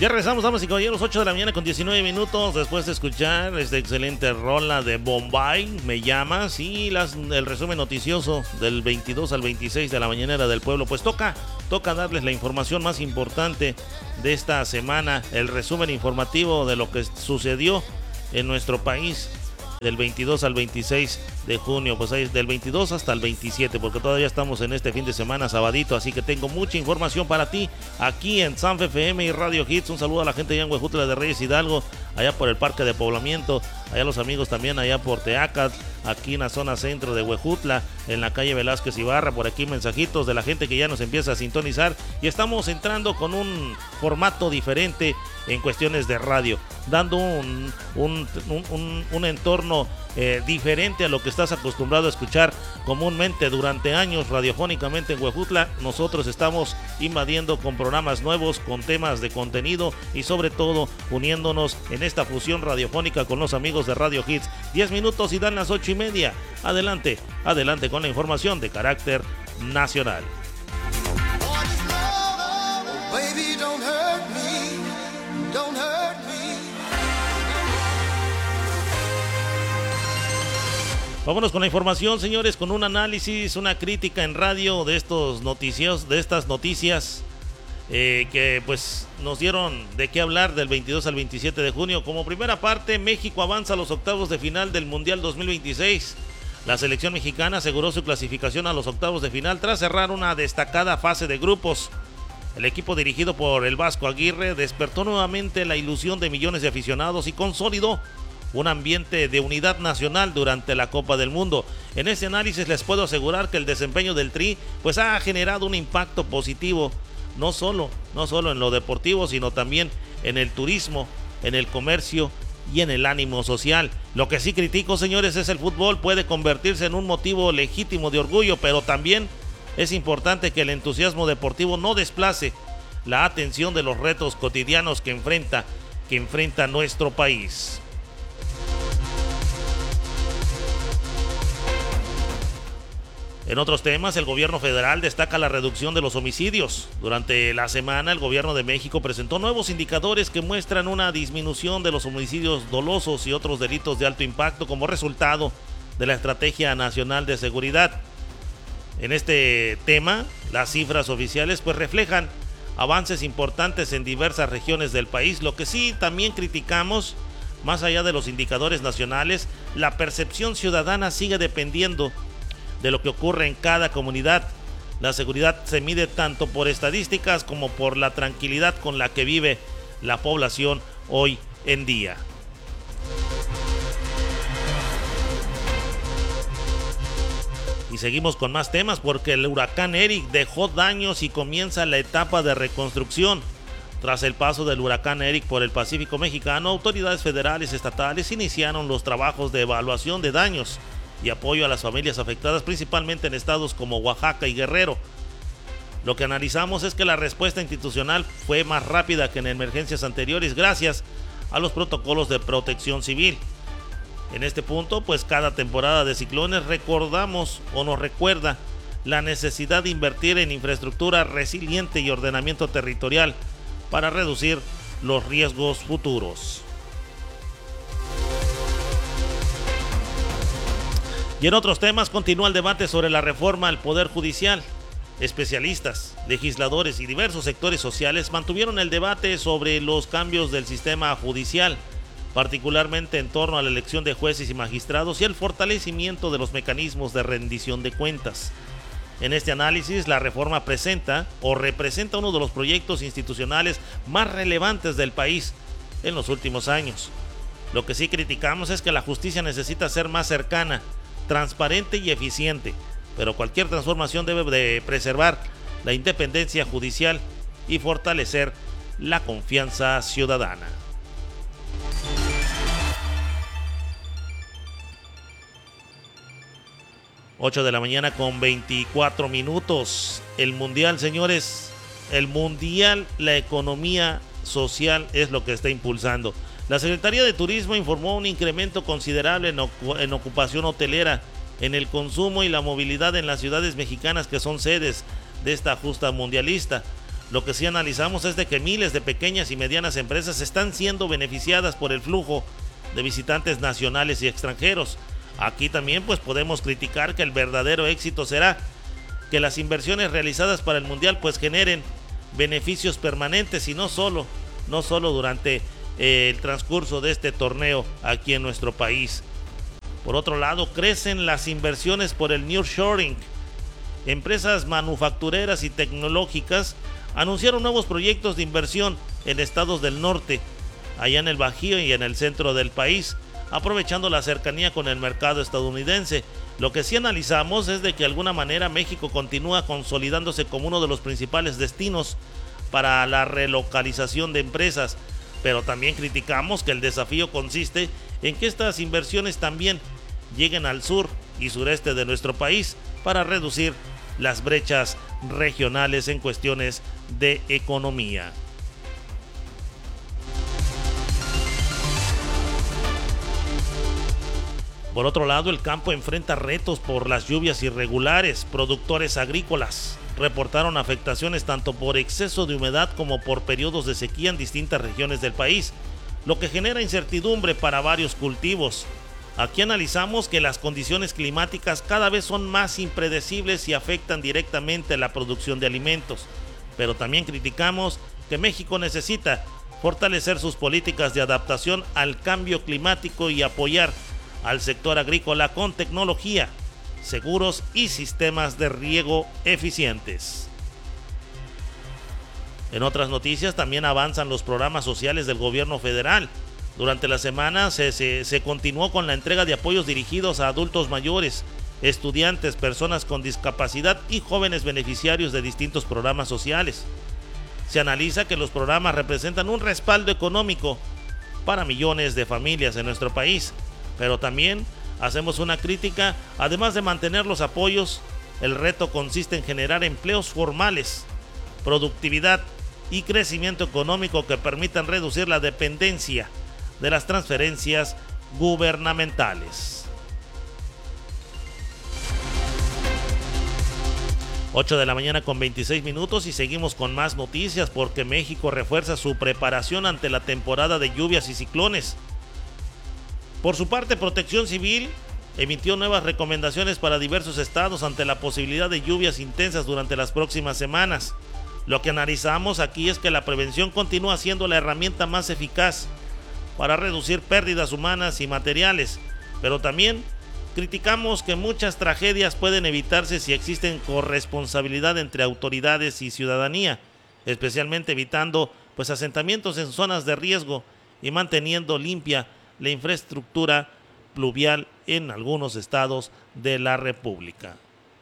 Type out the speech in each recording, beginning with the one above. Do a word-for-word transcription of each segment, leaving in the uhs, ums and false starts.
Ya regresamos, damas y caballeros, ocho de la mañana con diecinueve minutos, después de escuchar esta excelente rola de Bombay, Me Llamas, y las, el resumen noticioso del veintidós al veintiséis de la mañanera del pueblo. Pues toca, toca darles la información más importante de esta semana, el resumen informativo de lo que sucedió en nuestro país del veintidós al veintiséis de junio, pues ahí del veintidós hasta el veintisiete, porque todavía estamos en este fin de semana, sabadito, así que tengo mucha información para ti aquí en San F M y Radio Hits. Un saludo a la gente allá en Huejutla de Reyes Hidalgo, allá por el Parque de Poblamiento, allá los amigos también allá por Teacat, aquí en la zona centro de Huejutla, en la calle Velázquez Ibarra, por aquí mensajitos de la gente que ya nos empieza a sintonizar, y estamos entrando con un formato diferente en cuestiones de radio, dando un, un, un, un, un entorno eh, diferente a lo que estás acostumbrado a escuchar comúnmente durante años radiofónicamente en Huejutla. Nosotros estamos invadiendo con programas nuevos, con temas de contenido y sobre todo uniéndonos en esta fusión radiofónica con los amigos de Radio Hits. diez minutos y dan las ocho y media. Adelante, adelante con la información de carácter nacional. Vámonos con la información, señores, con un análisis, una crítica en radio de estos noticios, de estas noticias eh, que pues nos dieron de qué hablar del veintidós al veintisiete de junio. Como primera parte, México avanza a los octavos de final del Mundial dos mil veintiséis. La selección mexicana aseguró su clasificación a los octavos de final tras cerrar una destacada fase de grupos. El equipo dirigido por el Vasco Aguirre despertó nuevamente la ilusión de millones de aficionados y consolidó un ambiente de unidad nacional durante la Copa del Mundo. En este análisis les puedo asegurar que el desempeño del Tri pues ha generado un impacto positivo, no solo, no solo en lo deportivo, sino también en el turismo, en el comercio y en el ánimo social. Lo que sí critico, señores, es el fútbol puede convertirse en un motivo legítimo de orgullo, pero también es importante que el entusiasmo deportivo no desplace la atención de los retos cotidianos que enfrenta, que enfrenta nuestro país. En otros temas, el gobierno federal destaca la reducción de los homicidios. Durante la semana, el gobierno de México presentó nuevos indicadores que muestran una disminución de los homicidios dolosos y otros delitos de alto impacto como resultado de la Estrategia Nacional de Seguridad. En este tema, las cifras oficiales pues reflejan avances importantes en diversas regiones del país. Lo que sí también criticamos, más allá de los indicadores nacionales, la percepción ciudadana sigue dependiendo de lo que ocurre en cada comunidad. La seguridad se mide tanto por estadísticas como por la tranquilidad con la que vive la población hoy en día. Y seguimos con más temas porque el huracán Eric dejó daños y comienza la etapa de reconstrucción. Tras el paso del huracán Eric por el Pacífico mexicano, autoridades federales y estatales iniciaron los trabajos de evaluación de daños y apoyo a las familias afectadas, principalmente en estados como Oaxaca y Guerrero. Lo que analizamos es que la respuesta institucional fue más rápida que en emergencias anteriores gracias a los protocolos de protección civil. En este punto, pues cada temporada de ciclones recordamos o nos recuerda la necesidad de invertir en infraestructura resiliente y ordenamiento territorial para reducir los riesgos futuros. Y en otros temas continúa el debate sobre la reforma al Poder Judicial. Especialistas, legisladores y diversos sectores sociales mantuvieron el debate sobre los cambios del sistema judicial, particularmente en torno a la elección de jueces y magistrados y el fortalecimiento de los mecanismos de rendición de cuentas. En este análisis, la reforma presenta o representa uno de los proyectos institucionales más relevantes del país en los últimos años. Lo que sí criticamos es que la justicia necesita ser más cercana, transparente y eficiente, pero cualquier transformación debe de preservar la independencia judicial y fortalecer la confianza ciudadana. ocho de la mañana con veinticuatro minutos. El mundial, señores, el mundial, la economía social es lo que está impulsando. La Secretaría de Turismo informó un incremento considerable en, ocu- en ocupación hotelera, en el consumo y la movilidad en las ciudades mexicanas que son sedes de esta justa mundialista. Lo que sí analizamos es de que miles de pequeñas y medianas empresas están siendo beneficiadas por el flujo de visitantes nacionales y extranjeros. Aquí también pues podemos criticar que el verdadero éxito será que las inversiones realizadas para el Mundial pues generen beneficios permanentes y no solo, no solo durante eh, el transcurso de este torneo aquí en nuestro país. Por otro lado, crecen las inversiones por el nearshoring. Empresas manufactureras y tecnológicas anunciaron nuevos proyectos de inversión en estados del norte, allá en el Bajío y en el centro del país, aprovechando la cercanía con el mercado estadounidense. Lo que sí analizamos es de que de alguna manera México continúa consolidándose como uno de los principales destinos para la relocalización de empresas, pero también criticamos que el desafío consiste en que estas inversiones también lleguen al sur y sureste de nuestro país para reducir las brechas regionales en cuestiones de economía. Por otro lado, el campo enfrenta retos por las lluvias irregulares. Productores agrícolas reportaron afectaciones tanto por exceso de humedad como por periodos de sequía en distintas regiones del país, lo que genera incertidumbre para varios cultivos. Aquí analizamos que las condiciones climáticas cada vez son más impredecibles y afectan directamente la producción de alimentos, pero también criticamos que México necesita fortalecer sus políticas de adaptación al cambio climático y apoyar al sector agrícola con tecnología, seguros y sistemas de riego eficientes. En otras noticias, también avanzan los programas sociales del gobierno federal. Durante la semana se, se, se continuó con la entrega de apoyos dirigidos a adultos mayores, estudiantes, personas con discapacidad y jóvenes beneficiarios de distintos programas sociales. Se analiza que los programas representan un respaldo económico para millones de familias en nuestro país, pero también hacemos una crítica. Además de mantener los apoyos, el reto consiste en generar empleos formales, productividad y crecimiento económico que permitan reducir la dependencia de las transferencias gubernamentales. ocho de la mañana con veintiséis minutos y seguimos con más noticias porque México refuerza su preparación ante la temporada de lluvias y ciclones. Por su parte, Protección Civil emitió nuevas recomendaciones para diversos estados ante la posibilidad de lluvias intensas durante las próximas semanas. Lo que analizamos aquí es que la prevención continúa siendo la herramienta más eficaz para reducir pérdidas humanas y materiales, pero también criticamos que muchas tragedias pueden evitarse si existen corresponsabilidad entre autoridades y ciudadanía, especialmente evitando pues asentamientos en zonas de riesgo y manteniendo limpia la infraestructura pluvial en algunos estados de la República.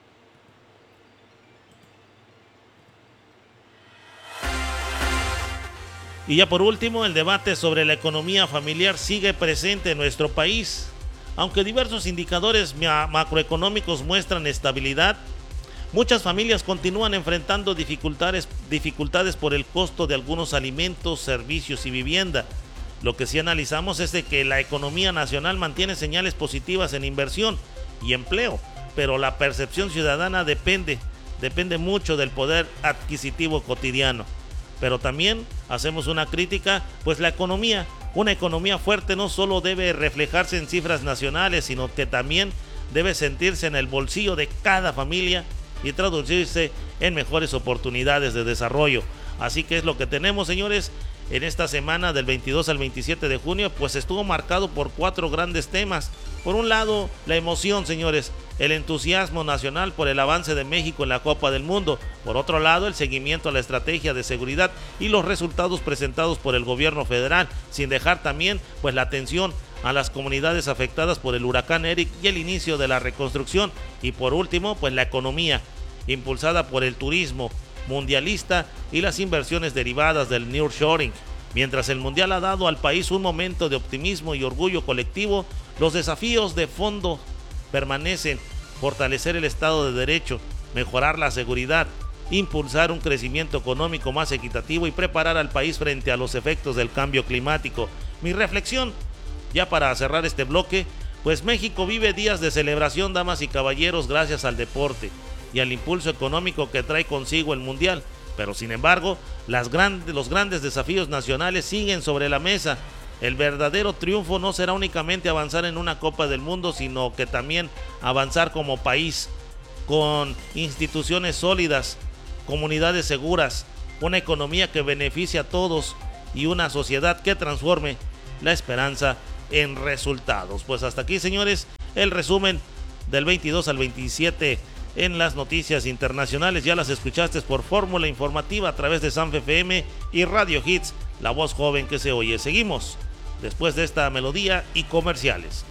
Y ya por último, el debate sobre la economía familiar sigue presente en nuestro país. Aunque diversos indicadores macroeconómicos muestran estabilidad, muchas familias continúan enfrentando dificultades, dificultades por el costo de algunos alimentos, servicios y vivienda. Lo que sí analizamos es de que la economía nacional mantiene señales positivas en inversión y empleo, pero la percepción ciudadana depende, depende mucho del poder adquisitivo cotidiano. Pero también hacemos una crítica, pues la economía, una economía fuerte no solo debe reflejarse en cifras nacionales, sino que también debe sentirse en el bolsillo de cada familia y traducirse en mejores oportunidades de desarrollo. Así que es lo que tenemos, señores, en esta semana del veintidós al veintisiete de junio, pues estuvo marcado por cuatro grandes temas. Por un lado, la emoción, señores, el entusiasmo nacional por el avance de México en la Copa del Mundo. Por otro lado, el seguimiento a la estrategia de seguridad y los resultados presentados por el gobierno federal, sin dejar también pues la atención a las comunidades afectadas por el huracán Eric y el inicio de la reconstrucción. Y por último, pues la economía, impulsada por el turismo mundialista y las inversiones derivadas del nearshoring. Mientras el mundial ha dado al país un momento de optimismo y orgullo colectivo, los desafíos de fondo permanecen: fortalecer el Estado de Derecho, mejorar la seguridad, impulsar un crecimiento económico más equitativo y preparar al país frente a los efectos del cambio climático. Mi reflexión, ya para cerrar este bloque, pues México vive días de celebración, damas y caballeros, gracias al deporte y al impulso económico que trae consigo el mundial. Pero sin embargo, las grandes, los grandes desafíos nacionales siguen sobre la mesa. El verdadero triunfo no será únicamente avanzar en una Copa del Mundo, sino que también avanzar como país, con instituciones sólidas, comunidades seguras, una economía que beneficie a todos y una sociedad que transforme la esperanza en resultados. Pues hasta aquí, señores, el resumen del veintidós al veintisiete en las noticias internacionales. Ya las escuchaste por Fórmula Informativa a través de Sanfe F M y Radio Hits, la voz joven que se oye. Seguimos después de esta melodía y comerciales.